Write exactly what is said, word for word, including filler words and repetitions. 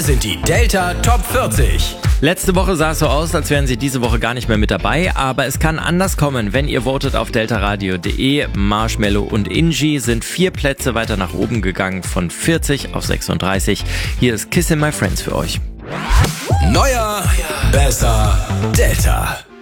sind die Delta Top vierzig. Letzte Woche sah es so aus, als wären sie diese Woche gar nicht mehr mit dabei, aber es kann anders kommen, wenn ihr votet auf deltaradio punkt de. Marshmello und Inji sind vier Plätze weiter nach oben gegangen, von vierzig auf sechsunddreißig. Hier ist Kissin' My Friends für euch. Neuer, besser, Delta.